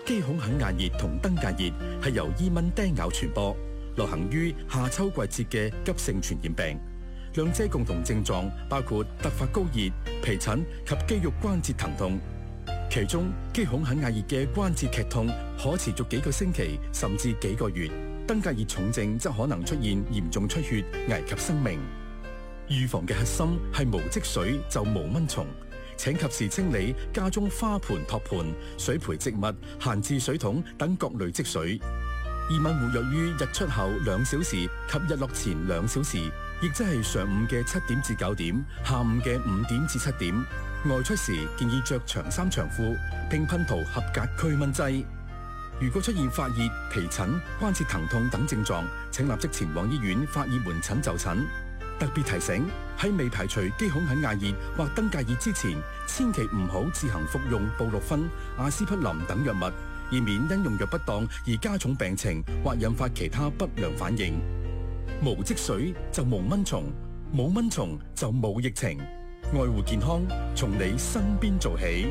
肌孔肯亞熱同登革熱係由伊蚊叮咬傳播，流行於夏秋季節嘅急性傳染病。兩者共同症狀包括突發高熱、皮疹及肌肉關節疼痛。其中肌孔肯亞熱嘅關節劇痛可持續幾個星期甚至幾個月，登革熱重症則可能出現嚴重出血，危及生命。預防嘅核心係無積水就無蚊蟲，請及時清理家中花盆、托盤、水培植物、閒置水桶等各類積水。伊蚊活躍於日出後2小時及日落前2小時，亦即係上午嘅7點至9點，下午嘅5點至7點。外出時建議着長衫長褲，並噴塗合格驅蚊劑。如果出現發熱、皮疹、關節疼痛等症狀，請立即前往醫院發熱門診就診。特別提醒，喺未排除肌孔肯亞熱或登革熱之前，千祈唔好自行服用布洛芬、阿司匹林等藥物，以免因用藥不當而加重病情或引發其他不良反應。無積水就無蚊蟲，冇蚊蟲就冇疫情。愛護健康，從你身邊做起。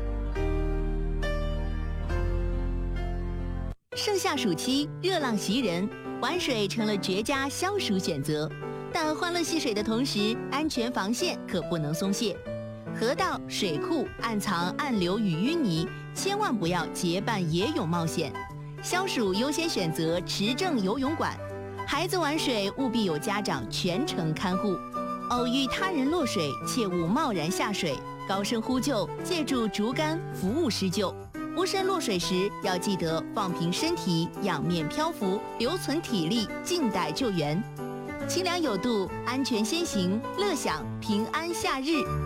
盛夏暑期熱浪襲人，玩水成了絕佳消暑選擇。但歡樂戲水的同時，安全防線可不能鬆懈。河道、水庫暗藏暗流與淤泥，千萬不要結伴野泳冒險。消暑優先選擇持證游泳館，孩子玩水務必有家長全程看護。偶遇他人落水，切勿貿然下水，高聲呼救，借助竹竿服務施救。無身落水時，要記得放平身體，仰面漂浮，留存體力，靜待救援。清涼有度，安全先行，樂享平安夏日。